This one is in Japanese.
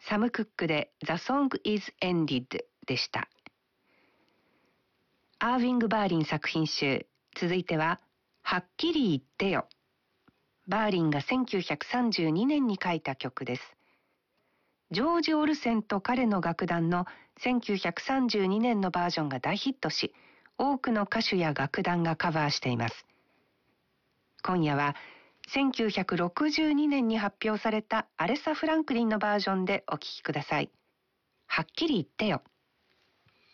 サム・クックで The Song is Ended でした。アーヴィング・バーリン作品集、続いてははっきり言ってよ。バーリンが1932年に書いた曲です。ジョージ・オルセンと彼の楽団の1932年のバージョンが大ヒットし、多くの歌手や楽団がカバーしています。今夜は1962年に発表されたアレサ・フランクリンのバージョンでお聴きください。はっきり言ってよ。